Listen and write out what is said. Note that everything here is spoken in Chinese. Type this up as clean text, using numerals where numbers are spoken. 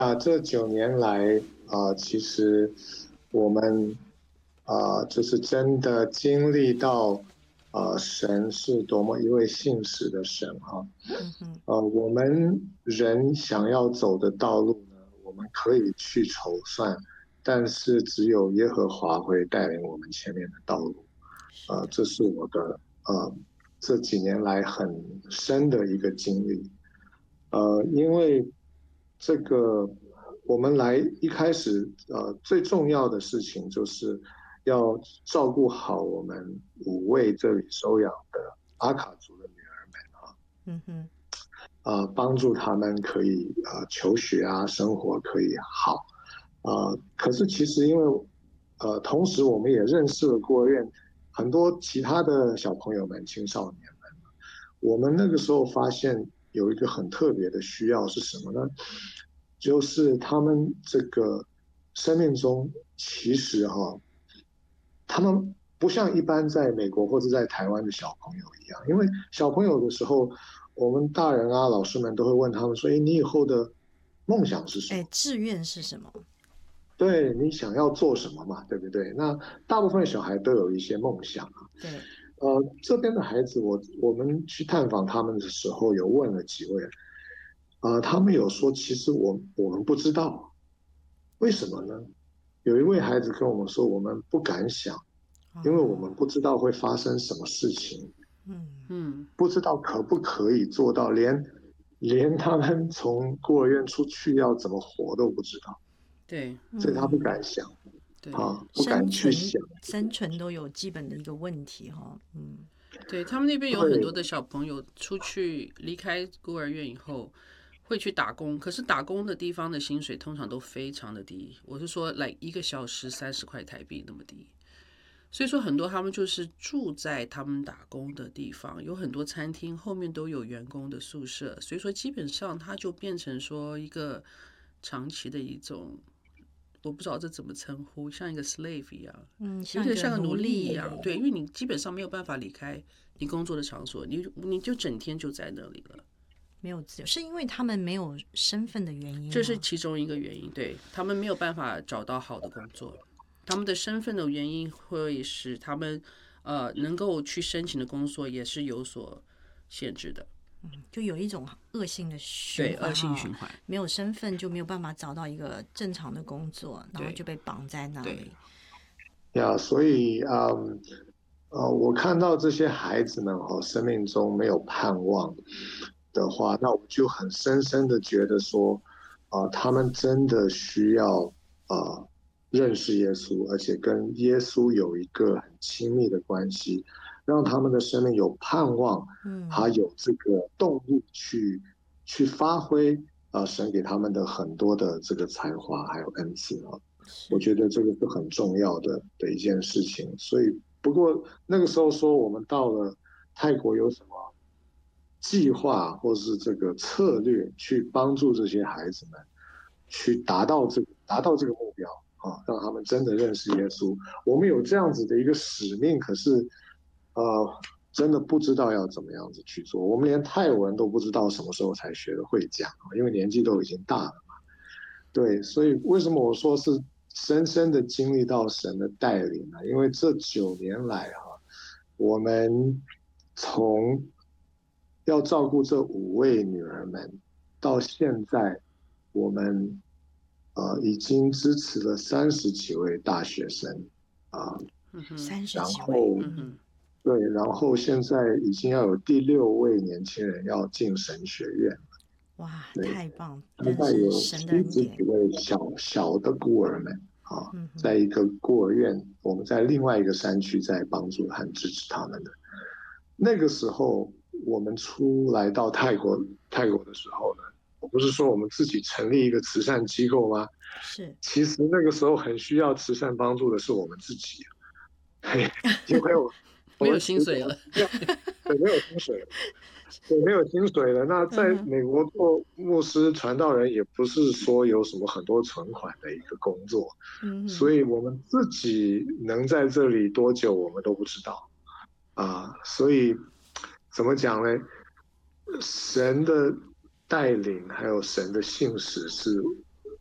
这9年来其实我们就是真的经历到神是多么一位信实的神哈。 嗯哼， 我们人想要走的道路呢，我们可以去筹算，但是只有耶和华会带领我们前面的道路。 是的。 这是我的这几年来很深的一个经历。因为这个我们来一开始最重要的事情就是要照顾好我们5位这里收养的阿卡族的女儿们嗯哼， 帮助他们可以求学生活可以好。可是其实因为同时我们也认识了孤儿院很多其他的小朋友们、青少年们。我们那个时候发现有一个很特别的需要是什么呢？就是他们这个生命中其实他们不像一般在美国或者在台湾的小朋友一样，因为小朋友的时候，我们大人老师们都会问他们说：“哎，你以后的梦想是什哎， 么？ 志愿是什么？ 对你想要做什么嘛？对不对？”那大部分小孩都有一些梦想啊。 对， 这边的孩子，我们去探访他们的时候，有问了几位，他们有说，其实我们不知道为什么呢？有一位孩子跟我们说，我们不敢想，因为我们不知道会发生什么事情， 嗯， 嗯， 不知道可不可以做到，连他们从孤儿院出去要怎么活都不知道， 对所以他不敢想对不敢生存去想。 生存都有基本的一个问题哈。嗯， 对，他们那边有很多对， 的小朋友出去离开孤儿院以后，会去打工，可是打工的地方的薪水通常都非常的低。我是说，来1个小时30块台币那么低。所以说，很多他们就是住在他们打工的地方，有很多餐厅后面都有员工的宿舍，所以说基本上它就变成说一个长期的一种，我不知道这怎么称呼，像一个 slave 一样，有像一点像个奴个奴隶。 隶一样。对，因为你基本上没有办法离开你工作的场所，你就整天就在那里了。 没有自由，是因为他们没有身份的原因吗？ 这是其中一个原因，对，他们没有办法找到好的工作，他们的身份的原因会使他们能够去申请的工作也是有所限制的， 就有一种恶性的对， 循环恶性循环， 没有身份就没有办法找到一个正常的工作，然后就被绑在那里。 所以我看到这些孩子们生命中没有盼望的话，那我就很深深的觉得说，他们真的需要认识耶稣，而且跟耶稣有一个很亲密的关系，让他们的生命有盼望，还有这个动力去发挥神给他们的很多的这个才华还有恩赐我觉得这个是很重要的一件事情。所以，不过那个时候说我们到了泰国有什么计划或是这个策略去帮助这些孩子们去达到这个目标让他们真的认识耶稣。我们有这样子的一个使命，可是真的不知道要怎么样子去做。我们连泰文都不知道什么时候才学得会讲，因为年纪都已经大了嘛。对，所以为什么我说是深深的经历到神的带领呢？因为这9年来我们从要照顾这5位女儿们，到现在我们已经支持了30几位大学生然 30几位， 后对，然后现在已经要有第6位年轻人要进神学院。 哇， 对， 太棒， 大真的概有是神的恩典。 70几位小的孤儿们在一个孤儿院，我们在另外一个山区在帮助和支持他们的。那个时候，我们出来到泰国的时候呢，我不是说我们自己成立一个慈善机构吗？ 是， 其实那个时候很需要慈善帮助的是我们自己，因为我没有们薪水了， 对，没有薪水了。对，没有薪水了。那在美国做牧师、传道人，也不是说有什么很多存款的一个工作，所以我们自己能在这里多久，我们都不知道所以怎么讲呢？神的带领还有神的信使是